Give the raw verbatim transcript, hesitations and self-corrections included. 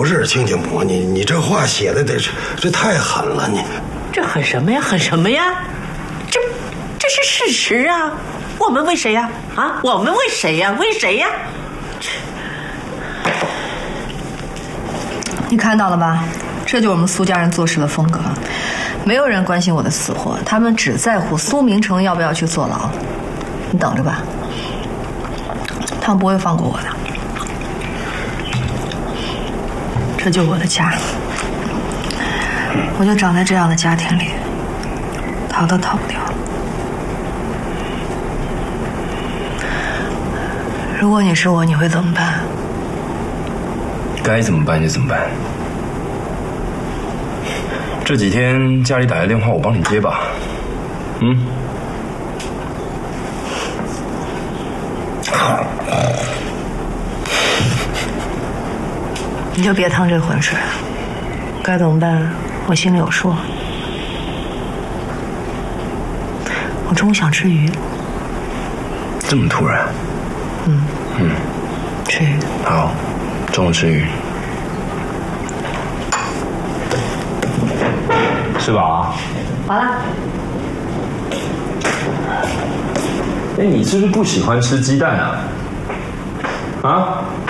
不是亲家母，你你这话写的这这太狠了，你这狠什么呀？狠什么呀？这这是事实啊！我们为谁呀？啊，我们为谁呀？为谁呀？ 你看到了吧？这就是我们苏家人做事的风格，没有人关心我的死活，他们只在乎苏明成要不要去坐牢。你等着吧，他们不会放过我的。这就是我的家，我就长在这样的家庭里，逃都逃不掉。如果你是我，你会怎么办？ 该怎么办就怎么办。这几天家里打来电话，我帮你接吧。嗯。 你就别趟这浑水，该怎么办，我心里有数。我中午想吃鱼。 这么突然？ 嗯嗯， 吃鱼。 好，中午吃鱼。吃饱啊？ 好了。 哎，你是不是不喜欢吃鸡蛋啊？啊？